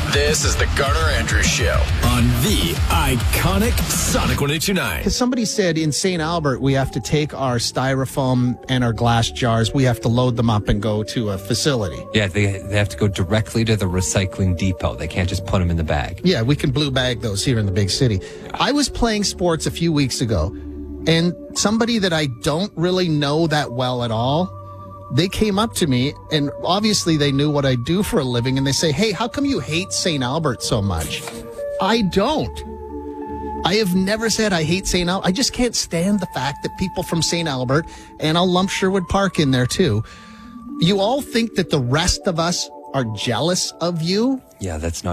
This is the Garner Andrews Show on the iconic Sonic 102.9. Because somebody said in St. Albert, we have to take our styrofoam and our glass jars, we have to load them up and go to a facility. Yeah, they have to go directly to the recycling depot. They can't just put them in the bag. Yeah, we can blue bag those here in the big city. I was playing sports a few weeks ago, and somebody that I don't really know that well at all, they came up to me, and obviously they knew what I do for a living, and they say, hey, how come you hate St. Albert so much? I don't. I have never said I hate St. Albert. I just can't stand the fact that people from St. Albert, and I'll lump Sherwood Park in there too, you all think that the rest of us are jealous of you. Yeah, that's not